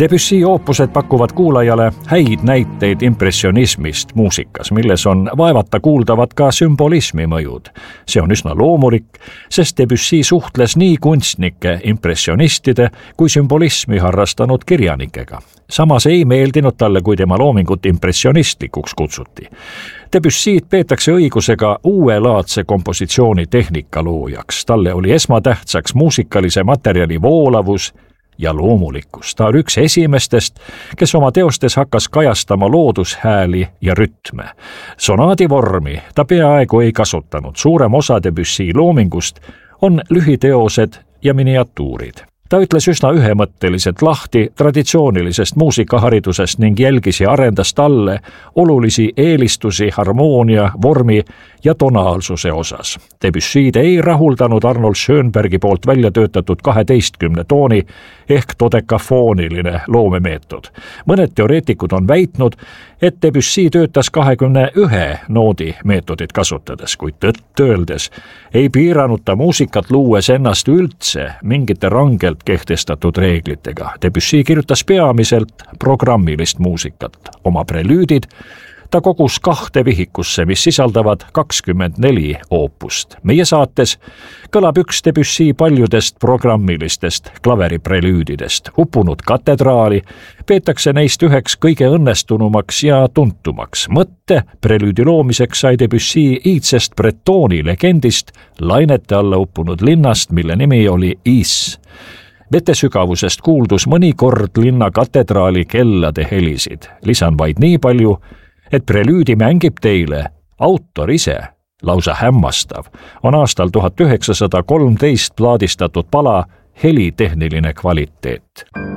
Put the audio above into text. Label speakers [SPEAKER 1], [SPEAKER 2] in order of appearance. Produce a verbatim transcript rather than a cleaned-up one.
[SPEAKER 1] Debussy oopused pakuvad kuulajale häid näiteid impressionismist muusikas, milles on vaevata kuuldavad ka sümbolismi mõjud. See on üsna loomulik, sest Debussy suhtles nii kunstnike, impressionistide kui sümbolismi harrastanud kirjanikega. Samas ei meeldinud talle, kui tema loomingut impressionistlikuks kutsuti. Debussy't peetakse õigusega uuelaadse kompositsiooni tehnika loojaks. Talle oli esmatähtsaks muusikalise materjali voolavus ja loomulikkus. Ta on üks esimestest, kes oma teostes hakkas kajastama loodushääli ja rütme. Sonaadi vormi ta peaaegu ei kasutanud. Suurem osa Debussy loomingust on lühiteosed ja miniatuurid. Ta ütles üsna ühemõtteliselt lahti traditsioonilisest muusikaharidusest ning jälgis ja arendas talle olulisi eelistusi harmoonia, vormi ja tonaalsuse osas. Debussy'd ei rahuldanud Arnold Schönbergi poolt välja töötatud kaheteistkümne tooni ehk dodekafooniline loomemeetod. Mõned teoreetikud on väitnud, et Debussy töötas kahekümne ühe noodi meetodit kasutades, kuid tõtt öeldes ei piiranud ta muusikat luues ennast üldse mingite rangelt kehtestatud reeglitega. Debussy kirjutas peamiselt programmilist muusikat. Oma prelüüdid ta kogus kahte vihikusse, mis sisaldavad kakskümmend neli oopust. Meie saates kõlab üks Debussy paljudest programmilistest klaveriprelüüdidest. Upunud katedraali peetakse neist üheks kõige õnnestunumaks ja tuntumaks. Mõtte prelüüdi loomiseks sai Debussy iidsest Bretoni legendist lainete alla uppunud linnast, mille nimi oli Is. Vetesügavusest kuuldus mõnikord linna katedraali kellade helisid. Lisan vaid nii palju, et prelüüdi mängib teile autor ise, lausa hämmastav, on aastal tuhat üheksasada kolmteist plaadistatud pala helitehniline kvaliteet.